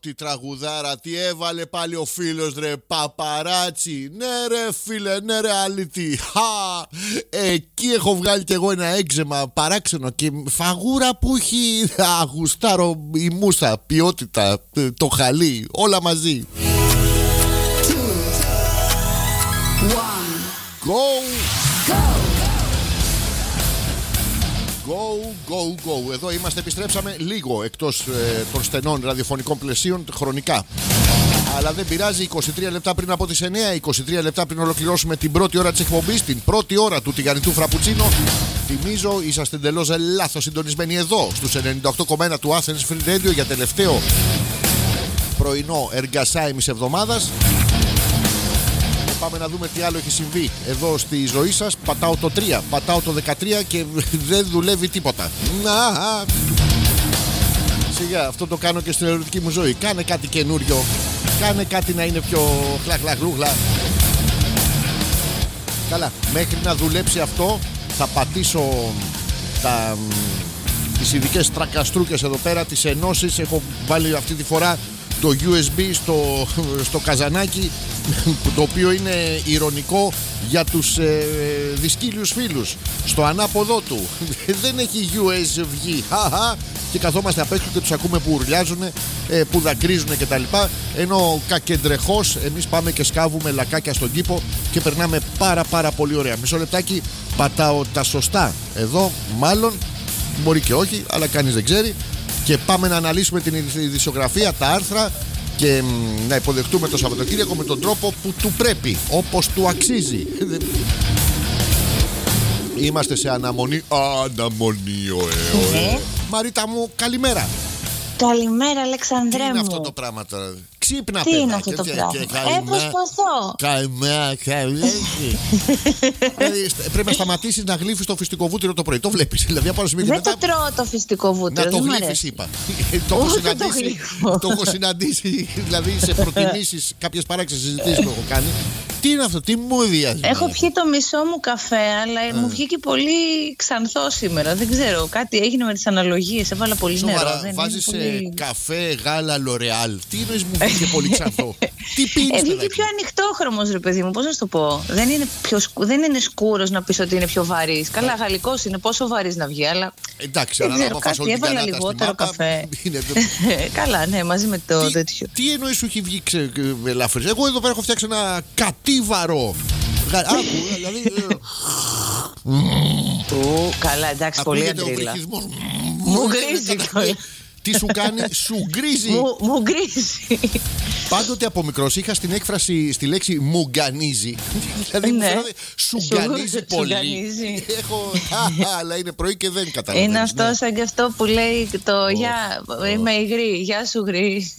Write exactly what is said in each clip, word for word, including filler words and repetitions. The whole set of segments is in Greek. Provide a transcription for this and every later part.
τι τραγουδάρα, τι έβαλε πάλι ο φίλος ρε, παπαράτσι. Ναι ρε φίλε, ναι ρε αλήτη. Χα, εκεί έχω βγάλει κι εγώ ένα έξεμα παράξενο και φαγούρα που έχει αγουστάρω η μούσα, ποιότητα, το χαλί, όλα μαζί. Go, go, go, go, go. Εδώ είμαστε, επιστρέψαμε λίγο εκτός ε, των στενών ραδιοφωνικών πλαισίων χρονικά. Αλλά δεν πειράζει, είκοσι τρία λεπτά πριν από τις εννιά, είκοσι τρία λεπτά πριν ολοκληρώσουμε την πρώτη ώρα της εκπομπής, την πρώτη ώρα του τηγανιτού φραπουτσίνο. Θυμίζω, είσαστε εντελώς λάθος συντονισμένοι εδώ στους ενενήντα οκτώ κόμμα ένα του Athens Free Radio για τελευταίο πρωινό εργασάημις εβδομάδας. Πάμε να δούμε τι άλλο έχει συμβεί εδώ στη ζωή σας. Πατάω το τρία, πατάω το δεκατρία και δεν δουλεύει τίποτα. Να, σιγά, αυτό το κάνω και στην ερωτική μου ζωή. Κάνε κάτι καινούριο, κάνε κάτι να είναι πιο χλαχλαχλούχλα. Καλά, μέχρι να δουλέψει αυτό θα πατήσω τα, τις ειδικές τρακαστρούκες εδώ πέρα, τις ενώσεις. Έχω βάλει αυτή τη φορά το γιου ες μπι στο, στο καζανάκι, το οποίο είναι ηρωνικό για τους ε, δυσκύλιους φίλους. Στο ανάποδό του δεν έχει γιου ες μπι και καθόμαστε απ' έξω και τους ακούμε που ουρλιάζουν, ε, που δακρύζουν κτλ. Ενώ κακεντρεχώς εμείς πάμε και σκάβουμε λακάκια στον κήπο και περνάμε πάρα πάρα πολύ ωραία. Μισό λεπτάκι, πατάω τα σωστά εδώ, μάλλον μπορεί και όχι, αλλά κανείς δεν ξέρει. Και πάμε να αναλύσουμε την ειδησιογραφία, τα άρθρα και μ, να υποδεχτούμε το Σαββατοκύριακο με τον τρόπο που του πρέπει, όπως του αξίζει. Είμαστε σε αναμονή. Αναμονή, ωε, ωε. Μαρίτα μου, καλημέρα. Καλημέρα, Αλεξανδρέ μου. Τι είναι αυτό το πράγμα τώρα? Ξύπνα, τι παιδά, είναι αυτό το πράγμα? Ε, προσπαθώ. Καλημέρα, καλημέρα. Πρέπει να σταματήσεις να γλύφεις το φυστικό βούτυρο το πρωί. Το βλέπεις. Δηλαδή, από δεν μετά... το τρώω το φυστικό βούτυρο. Να το γλύφεις, είπα. Το έχω συναντήσει. Το έχω συναντήσει. Δηλαδή, σε προτιμήσεις, κάποιες παράξενες συζητήσεις που έχω κάνει. Τι είναι αυτό, τι μου διάζει? Έχω πιει το μισό μου καφέ, αλλά Α. μου βγήκε πολύ ξανθό σήμερα. Δεν ξέρω, κάτι έγινε με τις αναλογίες. Έβαλα πολύ Σοβαρά, νερό. Βάζεις πολύ... καφέ, γάλα, L'Oreal. Τι εννοείς μου βγήκε πολύ ξανθό? Τι πίνεις? Ε, βγήκε πιο ανοιχτόχρωμος, ρε παιδί μου, πώς να σου το πω. Δεν είναι, πιο σκου... δεν είναι σκούρος να πεις ότι είναι πιο βαρύς. Καλά, γαλλικός είναι, πόσο βαρύς να βγει, αλλά. Εντάξει, αλλά να κάτι έβαλα λιγότερο καφέ. Καλά, ναι, μαζί με το τι, τέτοιο. Τι εννοείς σου έχει βγει ελαφρύς? Εγώ εδώ πέρα έχω φτιάξει ένα κατίβαρο. Άκου, δηλαδή. Καλά, εντάξει, πολύ αντρίλα. Μου γκρίζει. Τι σου κάνει? Σου γκρίζει. Μου γκρίζει. Πάντοτε από μικρός είχα στην έκφραση, στη λέξη μου γκανίζει. Δηλαδή μου φαίνεται σου γκανίζει πολύ. Έχω, αλλά είναι πρωί και δεν καταλαβαίνεις. Είναι αυτό σαν και αυτό που λέει το γεια, είμαι υγρή, γεια σου γρή.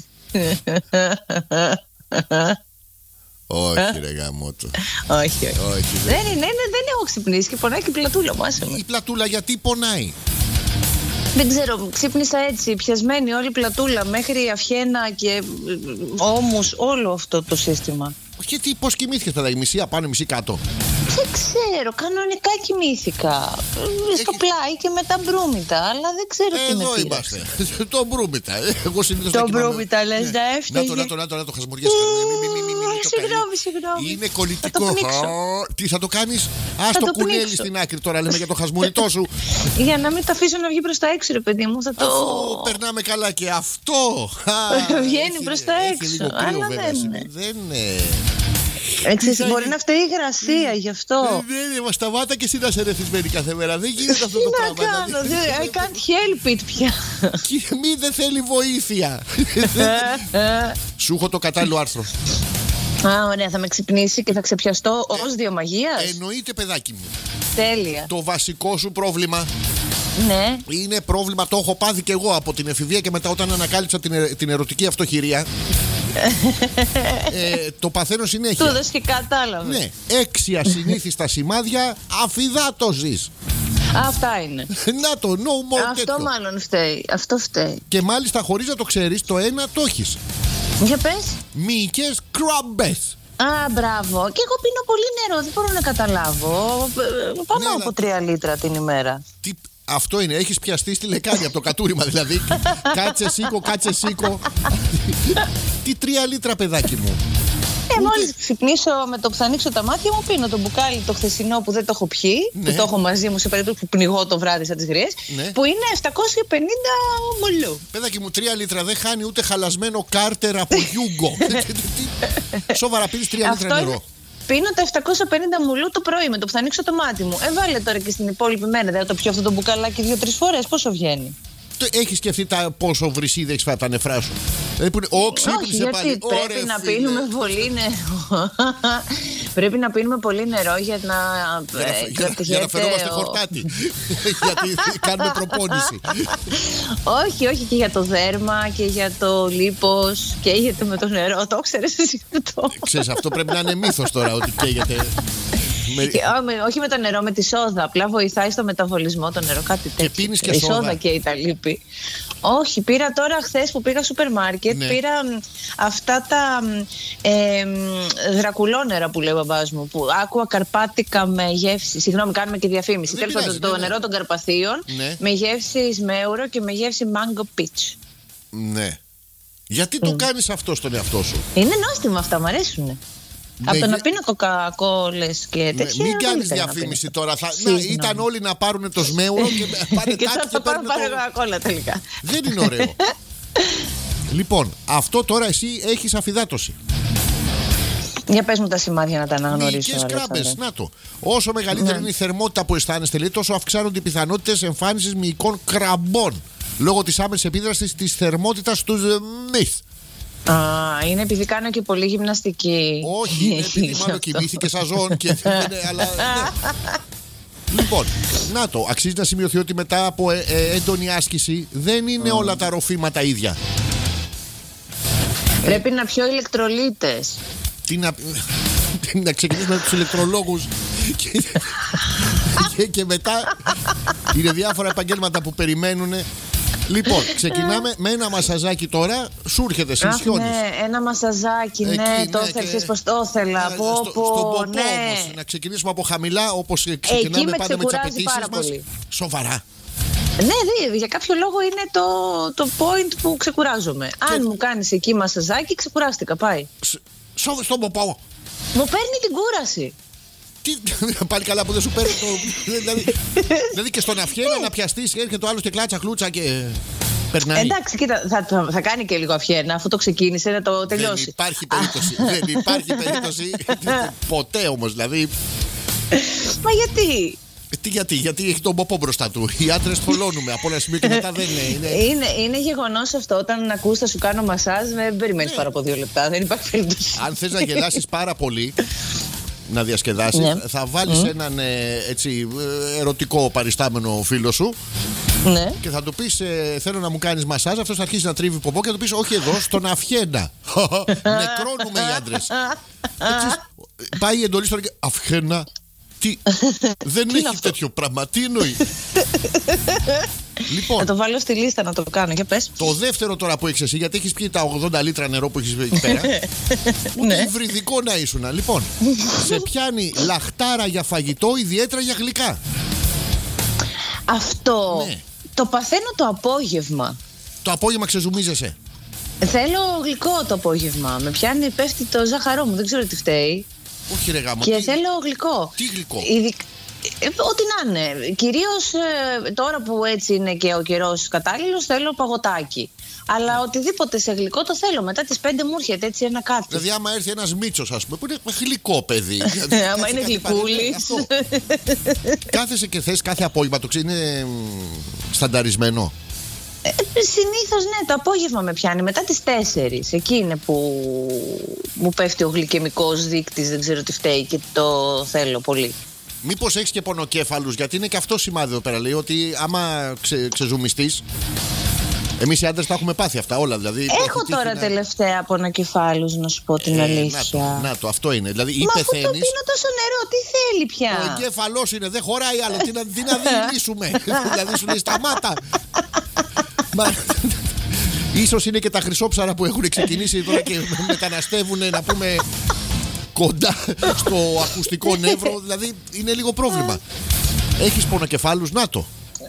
Όχι ρε γαμώτο. Όχι, όχι. Δεν είναι, δεν έχω ξυπνήσει και πονάει και η πλατούλα μου. Η πλατούλα γιατί πονάει? Δεν ξέρω, ξύπνησα έτσι, πιασμένη όλη η πλατούλα μέχρι αυχένα και ώμους, όλο αυτό το σύστημα. Γιατί πώς κοιμήθηκες παιδάκι, μισή απάνω, μισή κάτω? Δεν ξέρω, κανονικά κοιμήθηκα. Στο Έχει... πλάι και με τα μπρούμητα, αλλά δεν ξέρω ε, τι με πήραξε. Εδώ είμαστε, το μπρούμητα. Εγώ συνήθως το μπρούμητα λες να έφταιγε. Να το, να το, να το, να το χασμουριές. Συγγνώμη, συγγνώμη. Είναι κολλητικό. Τι θα το κάνεις? Ας το κουνέλι στην άκρη τώρα, λέμε για το χασμουριτό σου. Για να μην το αφήσω να βγει προς τα έξω, ρε παιδί μου. Θα το... Αφού περνάμε καλά και αυτό βγαίνει προς τα έξω. Αλλά δεν είναι. Εξής, μπορεί να φταίει η υγρασία γι' αυτό. Δεν μα σταμάτα και εσύ να σε ρεθισμένη κάθε μέρα. Δεν γίνεται αυτό το πράγμα. Τι να κάνω, I can't help it πια. Και μη δεν θέλει βοήθεια. Σου έχω το κατάλληλο άρθρο. Α, ωραία, θα με ξυπνήσει και θα ξεπιαστώ ως διαμαγείας. Εννοείται παιδάκι μου. Τέλεια. Το βασικό σου πρόβλημα ναι. είναι πρόβλημα, το έχω πάθει και εγώ από την εφηβεία και μετά όταν ανακάλυψα την, ε, την ερωτική αυτοχειρία. ε, το παθαίνω συνέχεια. Του έδωσε και κατάλαβε. Ναι, έξι ασυνήθιστα σημάδια αφυδάτωσης. Αυτά είναι. Να το, no more αυτό τέτοιο. Μάλλον φταίει. Αυτό φταίει. Και μάλιστα χωρίς να το ξέρεις, το ένα το έχεις. Για πες. Μύκες κράμπες. Α, μπράβο. Και εγώ πίνω πολύ νερό, δεν μπορώ να καταλάβω. Πάνω ναι, από τρία λίτρα την ημέρα. Τι... Αυτό είναι, έχεις πιαστεί στη λεκάνη από το κατούριμα δηλαδή. Κάτσε σήκω, κάτσε σήκω. Τι τρία λίτρα, παιδάκι μου. Ε, Ούτε... Μόλις ξυπνήσω με το που θα ανοίξω τα μάτια μου, πίνω το μπουκάλι το χθεσινό που δεν το έχω πιει, ναι. Που το έχω μαζί μου σε περίπτωση που πνιγώ το βράδυ σαν τις γριές, ναι. Που είναι επτακόσια πενήντα μολού. Παιδάκι μου, τρία λίτρα δεν χάνει ούτε χαλασμένο κάρτερ από Γιούγκο. Σοβαρά, πίνεις τρία λίτρα νερό. Είναι... Πίνω τα επτακόσια πενήντα μουλού το πρωί με το που θα ανοίξω το μάτι μου. Ε, βάλε τώρα και στην υπόλοιπη μέρα. Δεν το πιω αυτό το μπουκαλάκι δύο-τρεις φορές. Πόσο βγαίνει. Έχει σκεφτεί τα πόσο βρυσίδι έχει φάει τα νεφρά σου? Δηλαδή που είναι, ο, ξύπνησε πάλι. Πρέπει Ωρε, να φίλε. πίνουμε πολύ νερό. Πρέπει να πίνουμε πολύ νερό για να. Για να, για, για να φαινόμαστε ο... χορτάτι. Γιατί κάνουμε προπόνηση. Όχι, όχι, και για το δέρμα και για το λίπος. Καίγεται με το νερό. Το ξέρεις εσύ αυτό? Ξέρεις, αυτό πρέπει να είναι μύθος τώρα ότι καίγεται. Με... Και, ό, όχι με το νερό, με τη σόδα. Απλά βοηθάει στο μεταβολισμό το νερό, κάτι τέτοιο. Και πίνεις και η σόδα. σόδα και η τα λίπη. Όχι, πήρα τώρα χθες που πήγα σούπερ μάρκετ, ναι. Πήρα αυτά τα ε, δρακουλόνερα που λέει ο μπαμπάς μου. Που άκουα καρπάτικα με γεύση. Συγγνώμη, κάνουμε και διαφήμιση. Τέλος πάντων, το ναι, νερό ναι. των Καρπαθίων, ναι. Με γεύση σμέουρο και με γεύση mango peach. Ναι. Γιατί το mm. κάνεις αυτό στον εαυτό σου? Είναι νόστιμα αυτά, μου αρέσουνε. Από το να πίνω κοκακόλες και τέτοια. Μην κάνεις διαφήμιση τώρα. Θα... Να, ήταν όλοι να πάρουν το σμέουρο και πάνε και τάκ και, και παίρνουν το... κοκακόλα τελικά. Δεν είναι ωραίο. Λοιπόν, αυτό τώρα εσύ έχεις αφυδάτωση. Για πες μου τα σημάδια να τα αναγνωρίσω. Μυϊκές κράπες, να το. Όσο μεγαλύτερη ναι. είναι η θερμότητα που αισθάνεστε, λέει, τόσο αυξάνονται οι πιθανότητες εμφάνισης μυϊκών κραμπών λόγω της άμεσης επίδρασης της θερμότητας του μυθ. Α, είναι επειδή κάνω και πολύ γυμναστική. Όχι, είναι επειδή μάλλον κοιμήθηκε σαν ζώων και αλλά, ναι. Λοιπόν, να το, αξίζει να σημειωθεί ότι μετά από ε, ε, έντονη άσκηση δεν είναι mm. όλα τα ροφήματα ίδια. Πρέπει ε, να πιω ηλεκτρολίτες. Τι να, να ξεκινήσουμε με τους ηλεκτρολόγους και, και, και μετά είναι διάφορα επαγγέλματα που περιμένουν. Λοιπόν, ξεκινάμε με ένα μασαζάκι τώρα. Σου έρχεται, συσιώνεις. Ναι, ένα μασαζάκι, εκεί, ναι, το θέλεις πως το ήθελα. Ναι, πω, στο, πω, στον ποπό ναι. όμως. Να ξεκινήσουμε από χαμηλά, όπως ξεκινάμε με πάντα με τις απαιτήσεις μας. Πολύ. Σοβαρά. Ναι, δι, για κάποιο λόγο είναι το, το point που ξεκουράζομαι. Και... Αν μου κάνεις εκεί μασαζάκι, ξεκουράστηκα, πάει. Σ, στον ποπό. Μου παίρνει την κούραση. Τι, πάλι καλά που δεν σου παίρνει το. δηλαδή, δηλαδή και στον αυχένα να πιαστείς, έρχεται ο άλλος και κλάτσα χλούτσα και περνάει. Εντάξει, κοίτα, θα, θα, θα κάνει και λίγο αυχένα αφού το ξεκίνησε να το τελειώσει. Δεν υπάρχει περίπτωση. δεν υπάρχει περίπτωση. Ποτέ όμως, δηλαδή. Μα γιατί? Τι γιατί, γιατί έχει τον ποπό μπροστά του. Οι άντρες θολώνουμε από ένα σημείο και μετά δεν είναι. Είναι, είναι, είναι γεγονός αυτό. Όταν ακούς θα σου κάνω μασάζ, δεν περιμένεις ναι. πάρα από δύο λεπτά. Δεν υπάρχει περίπτωση. Αν θες να γελάσεις πάρα πολύ, να διασκεδάσεις, ναι. θα βάλεις mm. έναν ε, έτσι, ερωτικό παριστάμενο φίλο σου. Ναι. Και θα του πεις ε, θέλω να μου κάνεις μασάζ. Αυτός θα αρχίσει να τρίβει ποπό και θα του πεις όχι εδώ, στον αυχένα. Νεκρώνουμε οι άντρες. Έτσι, πάει η εντολή στον αυχένα. Τι, δεν τι έχει τέτοιο πράγμα. Τι εννοεί? Λοιπόν, θα το βάλω στη λίστα να το κάνω. Για πες. Το δεύτερο τώρα που έχεις εσύ, γιατί έχεις πει τα ογδόντα λίτρα νερό που έχεις εκεί πέρα. Ούτε υβριδικό να ήσουν. Λοιπόν, σε πιάνει λαχτάρα για φαγητό, ιδιαίτερα για γλυκά. Αυτό ναι. Το παθαίνω το απόγευμα. Το απόγευμα ξεζουμίζεσαι? Θέλω γλυκό το απόγευμα. Με πιάνει, πέφτει το ζάχαρό μου. Δεν ξέρω τι φταίει. Όχι ρε γάμο. Και τι... θέλω γλυκό. Τι γλυκό? Ειδικ... Ε, ό,τι να είναι. Κυρίως ε, τώρα που έτσι είναι και ο καιρός κατάλληλος, θέλω παγωτάκι. Αλλά οτιδήποτε σε γλυκό το θέλω. Μετά τις πέντε μου έρχεται έτσι ένα κάτι. Δηλαδή, άμα έρθει ένας Μίτσος, ας πούμε, που είναι γλυκό παιδί. Άμα είναι γλυκούλης. Κάθεσαι και θες κάθε απόγευμα, το ξέρει, είναι στανταρισμένο. Ε, συνήθως ναι, το απόγευμα με πιάνει. Μετά τις τέσσερις. Εκεί είναι που μου πέφτει ο γλυκαιμικός δείκτης. Δεν ξέρω τι φταίει και το θέλω πολύ. Μήπως έχεις και πονοκέφαλους? Γιατί είναι και αυτό σημάδι εδώ πέρα. Λέει ότι άμα ξε, ξεζουμιστείς. Εμείς οι άντρες τα έχουμε πάθει αυτά όλα. Δηλαδή, έχω τώρα να... τελευταία πονοκεφάλους, να σου πω την ε, αλήθεια. Να το, να το, αυτό είναι. Δηλαδή, μα αφού το πίνω τόσο νερό, τι θέλει πια? Ο εγκέφαλός είναι, δεν χωράει άλλο. Τι να, τι να διηλύσουμε? Δηλαδή σου λέει σταμάτα. Μα, ίσως είναι και τα χρυσόψαρα που έχουν ξεκινήσει τώρα και μεταναστεύουν, να πούμε, κοντά στο ακουστικό νεύρο. Δηλαδή είναι λίγο πρόβλημα. Έχεις πονοκεφάλους? Να το.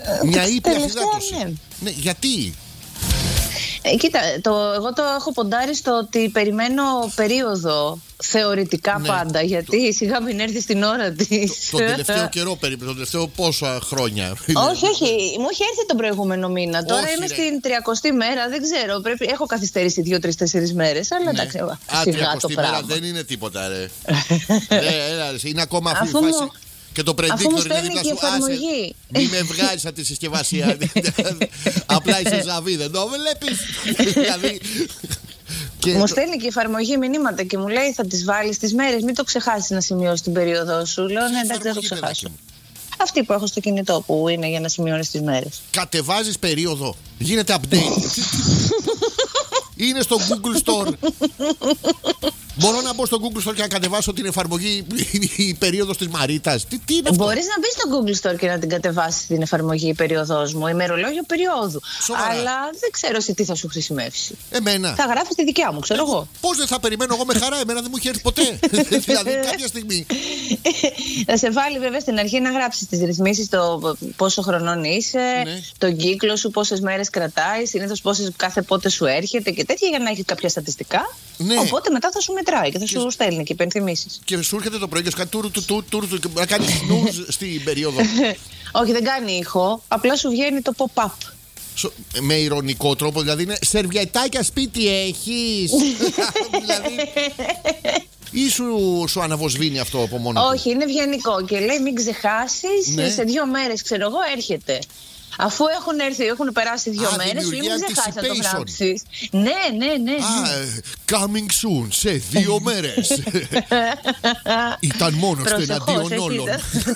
Μια ήπια υδάτωση. Ναι. Ναι, γιατί? Ε, κοίτα, το, εγώ το έχω ποντάρει στο ότι περιμένω περίοδο θεωρητικά ναι, πάντα. Γιατί το... σιγά μην έρθει στην ώρα της. Το, τον τελευταίο καιρό περίπου, τον τελευταίο πόσα χρόνια? Όχι, όχι. Μου έχει έρθει τον προηγούμενο μήνα. Τώρα όχι, είμαι ρε. στην τριακοστή μέρα, δεν ξέρω. Πρέπει... Έχω καθυστερήσει δύο, τρει, τέσσερι μέρες. Αλλά ναι. εντάξει, Α, σιγά το μέρα πράγμα. Δεν είναι τίποτα, ρε. ναι, έλα, είναι ακόμα αυτή η φάση. Μου... Και το predictor είναι δίπλα σου. Άσε, μη με βγάλεις από τη συσκευασία. Απλά είσαι ζαβή, δεν το βλέπεις? Δηλαδή. Και... Μου στέλνει και η εφαρμογή μηνύματα και μου λέει θα τις βάλεις τις μέρες, μην το ξεχάσεις να σημειώσεις την περίοδο σου. Λέω ναι, εντάξει, δεν το ξεχάσω. Αυτή που έχω στο κινητό που είναι για να σημειώνεις τις μέρες. Κατεβάζεις περίοδο, γίνεται update. Είναι στο Google Store. Μπορώ να μπω στο Google Store και να κατεβάσω την εφαρμογή η περίοδος της Μαρίτας? Τι, τι είναι αυτό? Μπορείς να μπεις στο Google Store και να την κατεβάσεις την εφαρμογή η περίοδος μου, ημερολόγιο περίοδου. Σοβαρά. Αλλά δεν ξέρω σε τι θα σου χρησιμεύσει. Εμένα. Θα γράφεις τη δικιά μου, ξέρω εγώ. Πώς δεν θα περιμένω εγώ με χαρά? Εμένα δεν μου έχει έρθει ποτέ. Δηλαδή κάποια στιγμή. Θα σε βάλει βέβαια στην αρχή να γράψεις τις ρυθμίσεις, το πόσο χρονών είσαι, ναι. τον κύκλο σου, πόσες μέρες κρατάει, συνήθως πόσες κάθε πότε σου έρχεται και τέτοια για να έχει κάποια στατιστικά. Ναι. Οπότε μετά θα σου μετράει και θα σου και... στέλνει και υπενθυμίσεις. Και σου έρχεται το πρωί και σου κάνει τουρ, τουρ, τουρ, τουρ, τουρ, να κάνει snooze στην περίοδο. Όχι, δεν κάνει ήχο, απλά σου βγαίνει το pop-up. Με ειρωνικό τρόπο, δηλαδή είναι σερβιετάκια σπίτι έχεις? Δηλαδή. Ή σου, σου αναβοσβήνει αυτό από μόνο του? Όχι, είναι ευγενικό και λέει μην ξεχάσεις, ναι. σε δύο μέρες ξέρω εγώ έρχεται. Αφού έχουν έρθει, έχουν περάσει δύο Α, μέρες, μην ξεχάσεις να το γράψεις. Ναι, ναι, ναι. Α, coming soon, σε δύο μέρες. Ήταν μόνος του εναντίον όλων.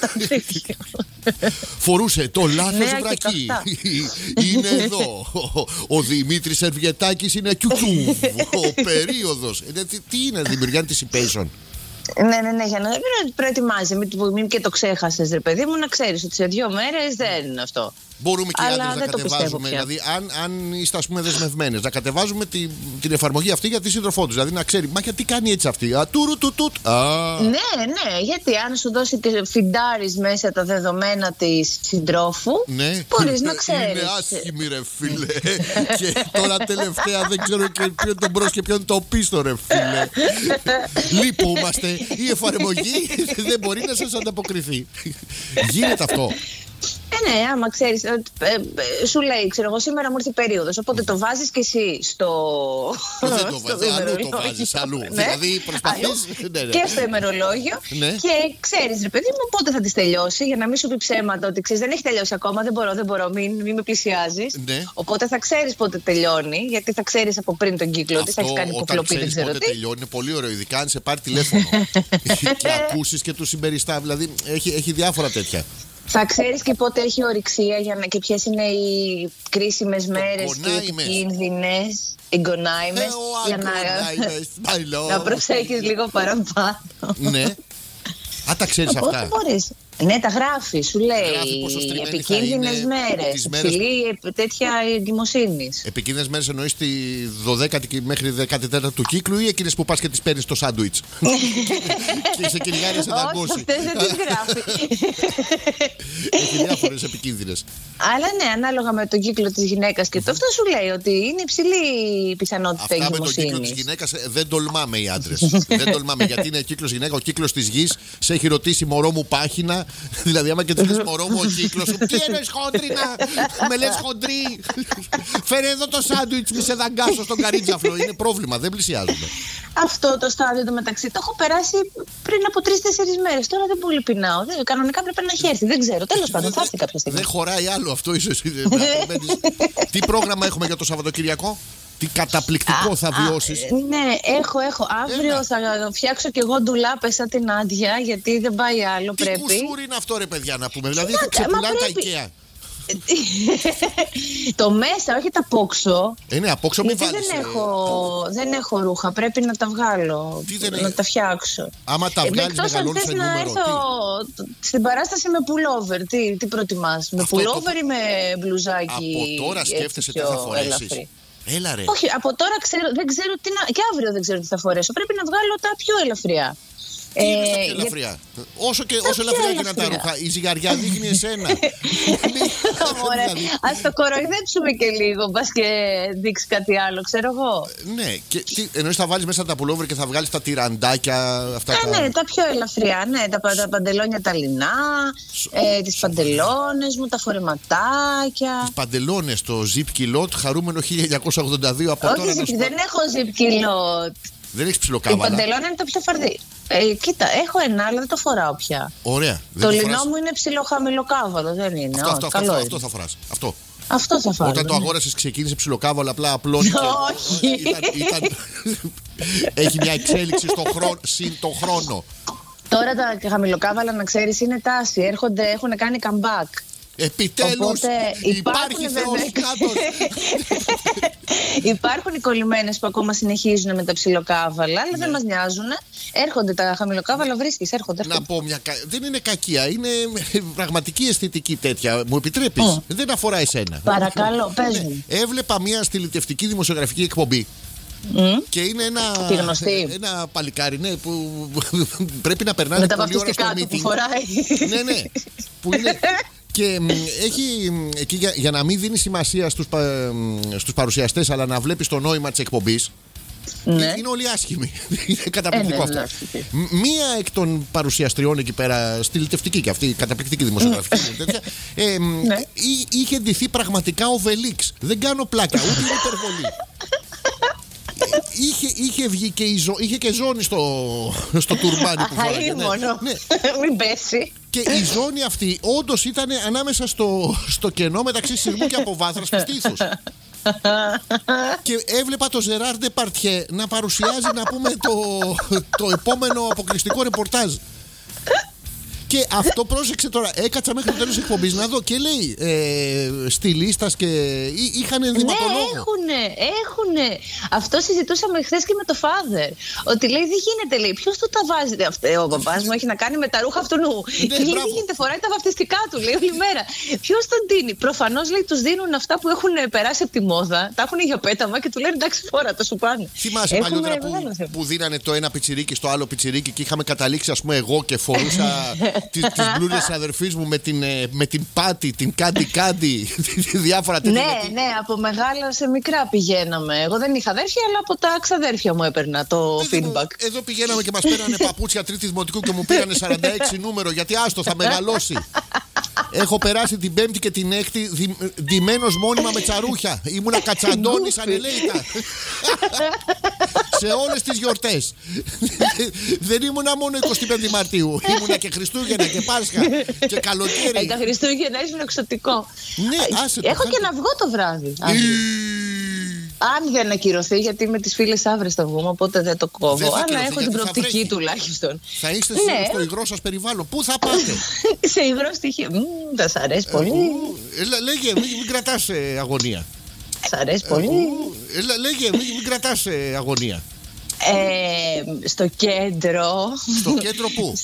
Φορούσε το λάθος βρακί. Είναι εδώ. Ο Δημήτρης Σερβιετάκης είναι κιουτσούβ. Ο περίοδος. Τι είναι, δημιουργεί anticipation? Ναι, ναι, ναι, για να προετοιμάζει. Μην, μην και το ξέχασες, ρε παιδί μου, να ξέρεις ότι σε δύο μέρες δεν είναι αυτό. Μπορούμε και οι άντρες να κατεβάζουμε, δηλαδή, αν, αν είστε ας πούμε δεσμευμένες, να κατεβάζουμε τη, την εφαρμογή αυτή για τη σύντροφό τους. Δηλαδή να ξέρει, μα γιατί κάνει έτσι αυτή? Α, τουρου, του, του, α. Ναι, ναι, γιατί αν σου δώσει και φιντάρεις μέσα τα δεδομένα της συντρόφου, ναι. μπορείς να ξέρεις. Είναι άσχημη, ρε φίλε. Και τώρα τελευταία δεν ξέρω και ποιο είναι το μπρος και ποιο είναι το πίσω, ρε φίλε. Λυπούμαστε. Η εφαρμογή δεν μπορεί να σας ανταποκριθεί. Γίνεται αυτό. Ε, ναι, άμα ξέρεις, ε, ε, σου λέει, ξέρω εγώ, σήμερα μου ήρθε η περίοδος, οπότε το βάζεις και εσύ στο... Δεν το βάζεις, αλλού το βάζεις, αλλού. Ναι. Δηλαδή προσπαθείς... Ναι, ναι. Και στο ημερολόγιο ναι. και ξέρεις, ρε παιδί μου, πότε θα της τελειώσει, για να μην σου πει ψέματα ότι ξέρεις, δεν έχει τελειώσει ακόμα, δεν μπορώ, δεν μπορώ, μην, μην με πλησιάζεις. Ναι. Οπότε θα ξέρεις πότε τελειώνει, γιατί θα ξέρεις από πριν τον κύκλο της, θα έχεις κάνει υποκλοπή, δεν ξέρω τι. Πότε τελειώνει, είναι πολύ ωραίο, ειδικά αν σε πάρει τηλέφωνο και ακούσεις και του συμπεριστά, δηλαδή έχει, έχει διάφορα τέτοια. Θα ξέρεις και πότε έχει ορυξία για να, και ποιες είναι οι κρίσιμες μέρες και οι επικίνδυνες, οι γκονάιμες, για να, να προσέχεις λίγο παραπάνω. Ναι. Α, τα ξέρεις Οπότε αυτά. Μπορείς. Ναι, τα γράφει, σου λέει. Επικίνδυνες μέρες. Ψηλή τέτοια εγκυμοσύνης. Επικίνδυνες μέρες εννοείς τη δωδέκατη μέχρι δεκατέταρτη του κύκλου ή εκείνες που πας και τις παίρνεις στο σάντουιτς? Και σε κυνηγάρει σε δαγκώσει. Όχι, αυτές δεν τις γράφει. Έχει διάφορες επικίνδυνες. Αλλά ναι, ανάλογα με τον κύκλο της γυναίκας και το αυτό σου λέει ότι είναι υψηλή η πιθανότητα εγκυμοσύνης. Αυτά με τον κύκλο της γυναίκας δεν τολμάμε οι άντρες. Δεν τολμάμε γιατί είναι κύκλος γυναίκα, ο κύκλος της γης. Σε έχει ρωτήσει μωρό μου πάχυνα. Δηλαδή, άμα και του λες μωρό μου ο κύκλος σου, τι εννοείς χόντρινα, με λες χοντρή. Φέρε εδώ το σάντουιτς, μη σε δαγκάσω στον καρίτζαφλο. Είναι πρόβλημα, δεν πλησιάζουμε. Αυτό το στάδιο το μεταξύ το έχω περάσει πριν από τρεις-τέσσερις μέρες. Τώρα δεν πολύ πεινάω. Κανονικά πρέπει να έχει έρθει. Δεν ξέρω. Τέλος πάντων, θα έρθει κάποια στιγμή. Δεν χωράει άλλο αυτό, ίσως. Τι πρόγραμμα έχουμε για το Σαββατοκυριακό? Τι καταπληκτικό α, θα βιώσεις? Α, ναι, έχω, έχω. Αύριο Ένα. θα φτιάξω κι εγώ ντουλάπες σαν την Άντια, γιατί δεν πάει άλλο. Τι πρέπει. Τι κουσούρι είναι αυτό, ρε παιδιά, να πούμε? Δηλαδή θα ξεπουλάνε τα IKEA. Το μέσα, όχι τα απόξω. Ε, ναι, απόξω μην βάλεις. Δεν έχω, ε... δεν έχω ρούχα, πρέπει να τα βγάλω. Να είναι? τα φτιάξω. Άμα τα βγάλεις μεγαλώνεις σε νούμερο. Να έρθω τι? Στην παράσταση με pullover. Τι, τι προτιμάς? Με pullover το... ή με μπλουζάκι? Από τώρα σκέφτεσαι τι θα φορέσεις? Έλα ρε. Όχι, από τώρα ξέρω, δεν ξέρω τι να... Και αύριο δεν ξέρω τι θα φορέσω. Πρέπει να βγάλω τα πιο ελαφριά. Τι είναι στα πιο ελαφριά. Για... Όσο, και, όσο ελαφριά και να τα ρούχα, η ζυγαριά δείχνει εσένα. Ας το κοροϊδέψουμε και λίγο, μπας και δείξει κάτι άλλο, ξέρω εγώ. Ναι, και εννοείς θα βάλεις μέσα τα πουλόβερ και θα βγάλεις τα τυραντάκια. Αυτά ε, τα... Ναι, τα πιο ελαφριά, ναι, τα, τα παντελόνια τα λινά, ε, τις παντελόνες μου, τα φορεματάκια. Τις παντελόνες, το zip kilot, χαρούμενο χίλια εννιακόσια ογδόντα δύο από Όχι, τώρα. Όχι, δεν έχω zip kilot. Δεν έχεις ψιλοκάβαλα. Η παντελόνα είναι το πιο φαρδί. Ε, κοίτα, έχω ένα, αλλά δεν το φοράω πια. Ωραία. Το λινό μου είναι ψιλοχαμηλοκάβαλο, δεν είναι. Αυτό, Ω, αυτό, καλό αυτό, είναι. αυτό θα φοράς. Αυτό. Αυτό θα φοράω. Όταν ναι. το αγόρασες ξεκίνησε ψιλοκάβαλο, απλά απλώνει. Όχι. Ήταν, ήταν... Έχει μια εξέλιξη στο χρόνο, συν το χρόνο. Τώρα τα χαμηλοκάβαλα, να ξέρεις, είναι τάση. Έρχονται, έχουν κάνει comeback. Επιτέλους Οπότε, υπάρχει Θεός κάτω. Υπάρχουν οι κολλημένες που ακόμα συνεχίζουν με τα ψιλοκάβαλα, αλλά ναι. δεν μας νοιάζουν. Έρχονται τα χαμηλοκάβαλα, βρίσκεις, έρχονται, έρχονται. Να πω μια. Δεν είναι κακία, είναι πραγματική αισθητική τέτοια. Μου επιτρέπεις? Mm. Δεν αφορά εσένα. Παρακαλώ, πες μου. Έβλεπα μια στυλιτευτική δημοσιογραφική εκπομπή. Mm. Και είναι ένα, ένα παλικάρι, ναι, που πρέπει να περνάει με τα πολλή ώρα στο βαφτιστικά του meeting. που φοράει. Ναι, ναι. Που είναι. Και έχει, εκεί για, για να μην δίνει σημασία στους, στους παρουσιαστές, αλλά να βλέπεις το νόημα της εκπομπής, ναι. Είναι όλοι άσχημοι. Είναι καταπληκτικό ε, ναι, αυτό. Ναι. Μία εκ των παρουσιαστριών εκεί πέρα, στυλιτευτική και αυτή, καταπληκτική δημοσιογραφική, τέτοια, ε, ναι. είχε ντυθεί πραγματικά ο Βελίξ. Δεν κάνω πλάκα, ούτε είναι υπερβολή. Είχε, είχε βγει και, η ζω, είχε και ζώνη στο, στο τουρμπάνι που φοράγε. Ναι. Ναι. Μην πέσει. Και η ζώνη αυτή όντως ήταν ανάμεσα στο, στο κενό μεταξύ Σειρμού και Αποβάθρας και Στήθους. Και έβλεπα το Ζεράρ Ντεπαρτιέ να παρουσιάζει, να πούμε, το, το επόμενο αποκλειστικό ρεπορτάζ. Και αυτό, πρόσεξε τώρα, έκατσα μέχρι το τέλος της εκπομπής να δω και λέει ε, στυλίστας και είχαν ενδυματολόγο. Ναι, έχουνε, έχουνε. Αυτό συζητούσαμε χθες και με το Father. Ότι λέει, δεν γίνεται, λέει, ποιος του τα βάζει? Αυτό, ο παπάς μου έχει να κάνει με τα ρούχα αυτού νου. Ναι, και λέει, δεν γίνεται, φοράει τα βαφτιστικά του, λέει, όλη μέρα. Ποιος τον δίνει? Προφανώς, λέει, τους δίνουν αυτά που έχουν περάσει από τη μόδα, τα έχουν για πέταμα και του λένε, εντάξει, φόρα, το σου πάνε. Θυμάσαι παλιότερα που, που δίνανε το ένα πιτσιρίκι στο άλλο πιτσιρίκι και είχαμε καταλήξει, ας πούμε, εγώ και φορούσα τις, τις μπλούζες της αδερφής μου με την, με την πάτη, την κάντι κάντι, διάφορα τέτοια. Ναι, ναι, από μεγάλα σε μικρά πηγαίναμε. Εγώ δεν είχα αδέρφια, αλλά από τα ξαδέρφια μου έπαιρνα το εδώ, feedback. Εδώ πηγαίναμε και μας πέρανε παπούτσια τρίτη δημοτικού και μου πήρανε σαράντα έξι νούμερο, γιατί άστο θα μεγαλώσει. Έχω περάσει την Πέμπτη και την Έκτη δι, ντυμένος μόνιμα με τσαρούχια. Ήμουνα κατσαντώνης ανελέητα. Σε όλες τις γιορτές. Δεν ήμουνα μόνο εικοστή πέμπτη Μαρτίου. Ήμουνα και Χριστούγεννα και Πάσχα και καλοκαίρι. Ε, τα Χριστούγεννα ήσουν εξωτικό. Ναι, άσε το. Έχω και να βγω το βράδυ. Αν δεν ακυρωθεί, γιατί με τις φίλες αύριο θα βγούμε, οπότε δεν το κόβω. Δεν αλλά έχω την προοπτική τουλάχιστον. Θα είστε ναι. στο υγρό σας περιβάλλον. Πού θα πάτε? Σε υγρό στοιχείο. Θα σ' αρέσει πολύ. Ε, λέγε, μην, μην κρατάς ε, αγωνία. Σ' αρέσει πολύ. Ε, λέγε, μην, μην κρατάς ε, αγωνία. Ε, στο κέντρο. Στο κέντρο πού?